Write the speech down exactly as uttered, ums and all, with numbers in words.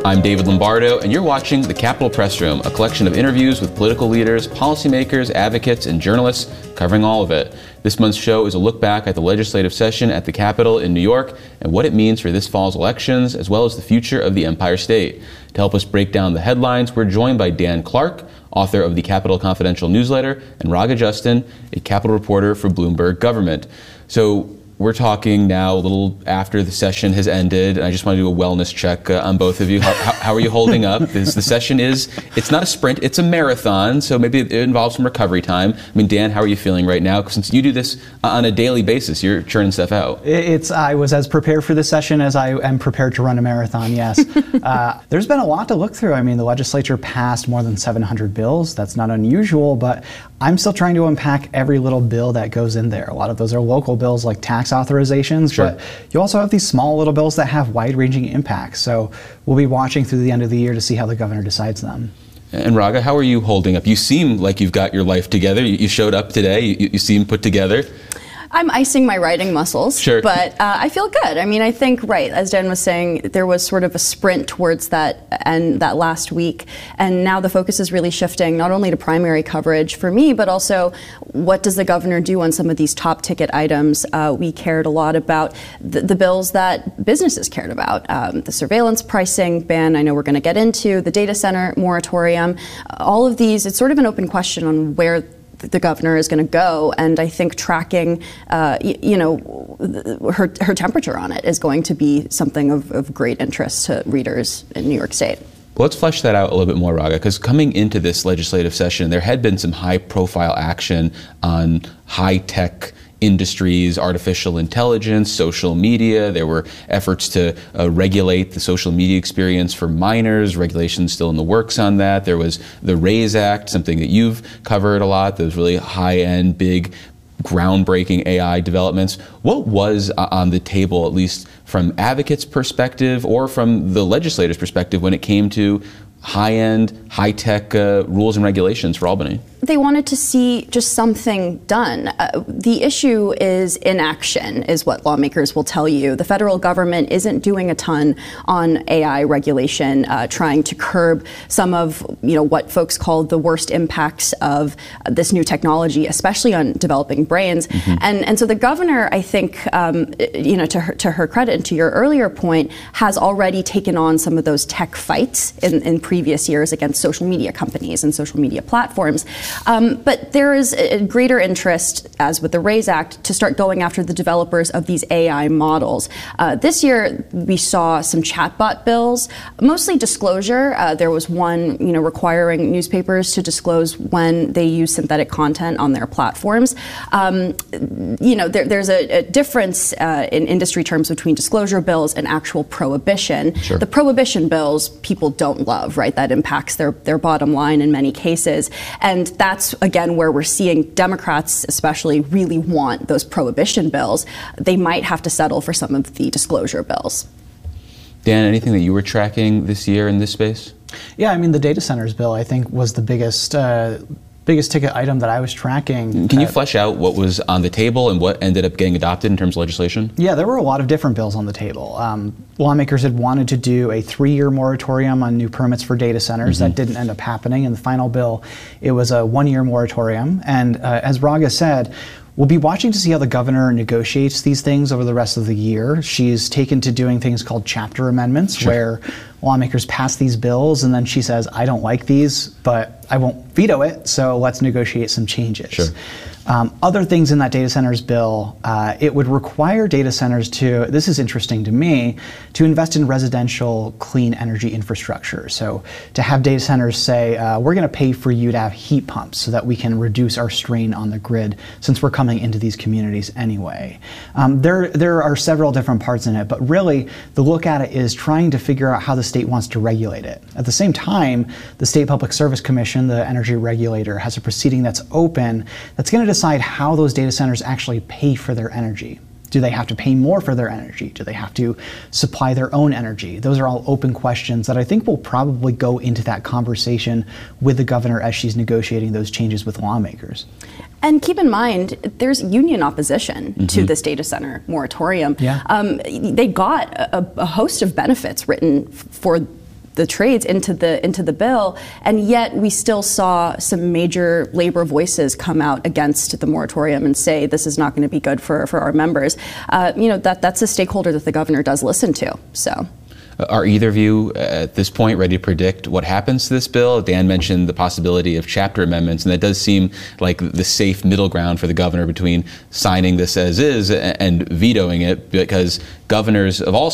I'm David Lombardo, and you're watching The Capitol Press Room, a collection of interviews with political leaders, policymakers, advocates, and journalists covering all of it. This month's show is a look back at the legislative session at the Capitol in New York and what it means for this fall's elections, as well as the future of the Empire State. To help us break down the headlines, we're joined by Dan Clark, author of the Capitol Confidential newsletter, and Raga Justin, a Capitol reporter for Bloomberg Government. So we're talking now a little after the session has ended, and I just want to do a wellness check uh, on both of you. How, how, how are you holding up? This, the session is, it's not a sprint, it's a marathon, so maybe it involves some recovery time. I mean, Dan, how are you feeling right now? Since you do this on a daily basis, you're churning stuff out. It's, I was as prepared for this session as I am prepared to run a marathon, yes. uh, there's been a lot to look through. I mean, the legislature passed more than seven hundred bills. That's not unusual, but I'm still trying to unpack every little bill that goes in there. A lot of those are local bills like tax authorizations, sure. But you also have these small little bills that have wide-ranging impacts. So we'll be watching through the end of the year to see how the governor decides them. And Raga, how are you holding up? You seem like you've got your life together. You, you showed up today. You, you seem put together. I'm icing my writing muscles, sure. but uh, I feel good. I mean, I think, right, as Dan was saying, there was sort of a sprint towards that and that last week, and now the focus is really shifting not only to primary coverage for me, but also what does the governor do on some of these top ticket items. Uh, we cared a lot about the, the bills that businesses cared about, um, the surveillance pricing ban I know we're going to get into, the data center moratorium, uh, all of these. It's sort of an open question on where the governor is going to go, and I think tracking, uh, y- you know, her her temperature on it is going to be something of, of great interest to readers in New York State. Well, let's flesh that out a little bit more, Raga, because coming into this legislative session, there had been some high-profile action on high-tech industries, artificial intelligence, social media. There were efforts to uh, regulate the social media experience for minors, regulations still in the works on that. There was the RAISE Act, something that you've covered a lot, those really high-end, big, groundbreaking A I developments. What was uh, on the table, at least from advocates' perspective or from the legislators' perspective, when it came to high-end, high-tech uh, rules and regulations for Albany? They wanted to see just something done. Uh, the issue is inaction, is what lawmakers will tell you. The federal government isn't doing a ton on A I regulation, uh, trying to curb some of, you know, what folks call the worst impacts of uh, this new technology, especially on developing brains. Mm-hmm. And and so the governor, I think, um, you know, to her, to her credit and to your earlier point, has already taken on some of those tech fights in, in previous years against social media companies and social media platforms. Um, but there is a greater interest, as with the RAISE Act, to start going after the developers of these A I models. Uh, this year, we saw some chatbot bills, mostly disclosure. Uh, there was one, you know, requiring newspapers to disclose when they use synthetic content on their platforms. Um, you know, there, there's a, a difference uh, in industry terms between disclosure bills and actual prohibition. Sure. The prohibition bills people don't love, right? That impacts their, their bottom line in many cases. And that's, again, where we're seeing Democrats especially really want those prohibition bills. They might have to settle for some of the disclosure bills. Dan, anything that you were tracking this year in this space? Yeah, I mean, the data centers bill, I think, was the biggest uh, biggest ticket item that I was tracking. Can you uh, flesh out what was on the table and what ended up getting adopted in terms of legislation? Yeah, there were a lot of different bills on the table. Um, lawmakers had wanted to do a three-year moratorium on new permits for data centers. Mm-hmm. That didn't end up happening. In the final bill, it was a one-year moratorium. And uh, as Raga said, we'll be watching to see how the governor negotiates these things over the rest of the year. She's taken to doing things called chapter amendments, sure. where lawmakers pass these bills and then she says, I don't like these, but I won't veto it, so let's negotiate some changes. Sure. Um, other things in that data centers bill, uh, it would require data centers to, this is interesting to me, to invest in residential clean energy infrastructure. So to have data centers say, uh, we're going to pay for you to have heat pumps so that we can reduce our strain on the grid since we're coming into these communities anyway. Um, there, there are several different parts in it, but really the look at it is trying to figure out how the state wants to regulate it. At the same time, the State Public Service Commission, the energy regulator, has a proceeding that's open that's going to decide how those data centers actually pay for their energy. Do they have to pay more for their energy? Do they have to supply their own energy? Those are all open questions that I think will probably go into that conversation with the governor as she's negotiating those changes with lawmakers. And keep in mind, there's union opposition mm-hmm. to this data center moratorium. Yeah. Um, they got a, a host of benefits written f- for the trades into the into the bill, and yet we still saw some major labor voices come out against the moratorium and say this is not going to be good for for our members. Uh, you know, that that's a stakeholder that the governor does listen to. So. Are either of you at this point ready to predict what happens to this bill? Dan mentioned the possibility of chapter amendments, and that does seem like the safe middle ground for the governor between signing this as is and vetoing it, because governors of all